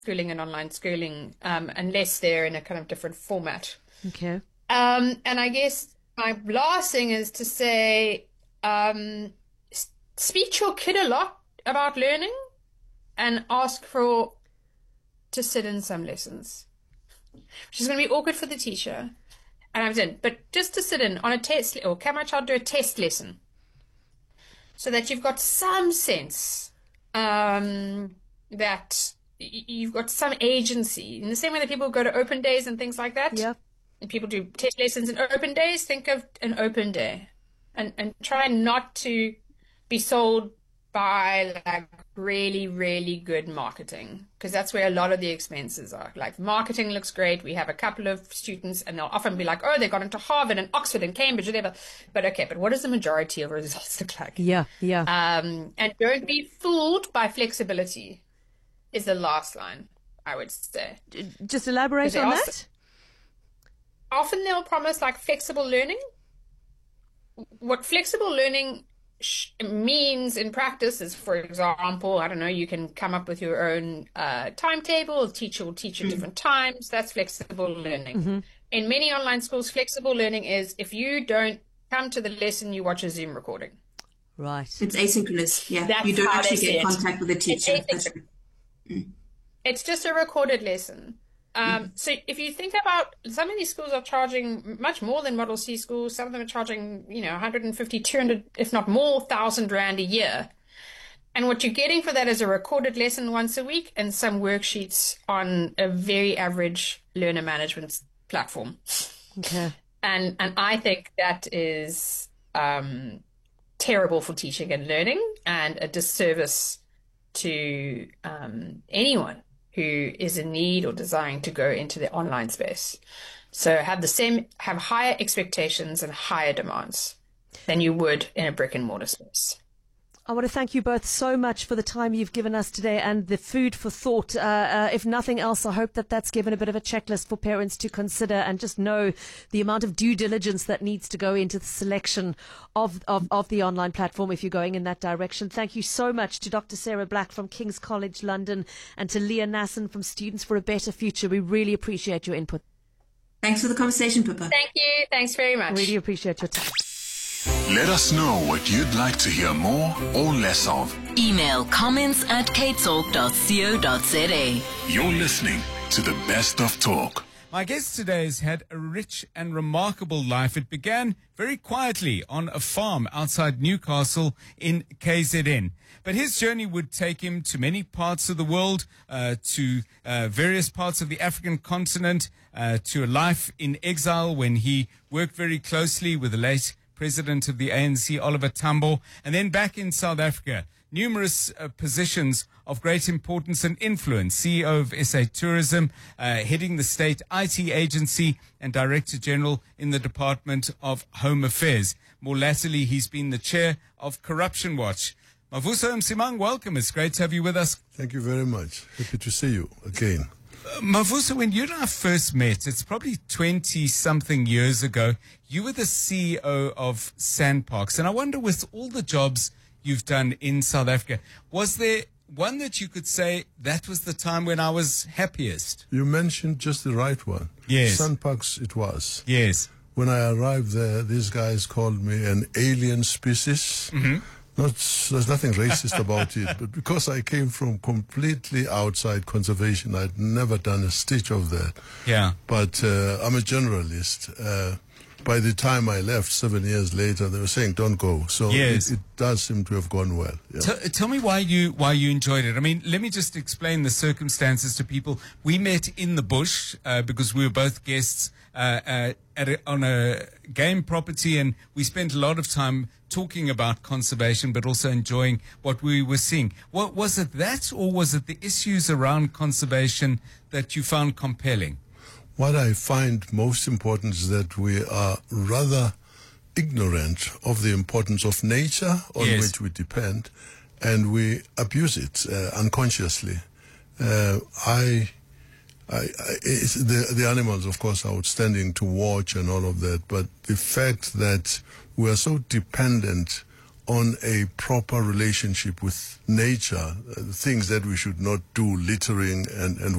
schooling and online schooling, unless they're in a kind of different format. Okay. And I guess my last thing is to say, speak to your kid a lot about learning and ask to sit in some lessons, which is going to be awkward for the teacher. And I didn't, but just to sit in on a test, or can my child do a test lesson, so that you've got some sense that you've got some agency. In the same way that people go to open days and things like that. Yeah. And people do test lessons in open days. Think of an open day, and try not to be sold by like really, really good marketing, because that's where a lot of the expenses are. Like, marketing looks great. We have a couple of students and they'll often be like, oh, they got into Harvard and Oxford and Cambridge, whatever. But okay, but what does the majority of results look like? Yeah. And don't be fooled by flexibility is the last line, I would say. Just elaborate on that. Often they'll promise like flexible learning. What flexible learning means in practice is, for example, I don't know, you can come up with your own timetable. The teacher will teach at different times. That's flexible learning. Mm-hmm. In many online schools, flexible learning is if you don't come to the lesson, you watch a Zoom recording. Right. It's asynchronous. Yeah. That's you don't how actually they get see contact with the teacher. It's just a recorded lesson. So if you think about, some of these schools are charging much more than Model C schools. Some of them are charging, 150, 200, if not more, 1,000 Rand a year. And what you're getting for that is a recorded lesson once a week and some worksheets on a very average learner management platform. Okay. And I think that is terrible for teaching and learning, and a disservice to anyone who is in need or desiring to go into the online space. So have higher expectations and higher demands than you would in a brick and mortar space. I want to thank you both so much for the time you've given us today and the food for thought. If nothing else, I hope that that's given a bit of a checklist for parents to consider, and just know the amount of due diligence that needs to go into the selection of the online platform if you're going in that direction. Thank you so much to Dr. Sarah Black from King's College London and to Leah Nasson from Students for a Better Future. We really appreciate your input. Thanks for the conversation, Pippa. Thank you. Thanks very much. Really appreciate your time. Let us know what you'd like to hear more or less of. Email comments@capetalk.co.za. You're listening to the Best of Talk. My guest today has had a rich and remarkable life. It began very quietly on a farm outside Newcastle in KZN. But his journey would take him to many parts of the world, to various parts of the African continent, to a life in exile when he worked very closely with the late President of the ANC, Oliver Tambo, and then back in South Africa. Numerous positions of great importance and influence. CEO of SA Tourism, heading the state IT agency, and Director General in the Department of Home Affairs. More latterly, he's been the chair of Corruption Watch. Mavuso Msimang, welcome. It's great to have you with us. Thank you very much. Happy to see you again. Mavuso, when you and I first met, it's probably 20-something years ago, you were the CEO of Sandparks. And I wonder, with all the jobs you've done in South Africa, was there one that you could say that was the time when I was happiest? You mentioned just the right one. Yes. Sandparks it was. Yes. When I arrived there, these guys called me an alien species. Mm-hmm. There's nothing racist about it, but because I came from completely outside conservation, I'd never done a stitch of that. Yeah. But I'm a generalist. By the time I left 7 years later, they were saying, don't go. So yes. it does seem to have gone well. Yeah. Tell me why you enjoyed it. I mean, let me just explain the circumstances to people. We met in the bush because we were both guests on a game property, and we spent a lot of time talking about conservation, but also enjoying what we were seeing. What was it, that, or was it the issues around conservation that you found compelling? What I find most important is that we are rather ignorant of the importance of nature on yes. which we depend, and we abuse it unconsciously. The animals, of course, are outstanding to watch and all of that, but the fact that we are so dependent on a proper relationship with nature, things that we should not do, littering and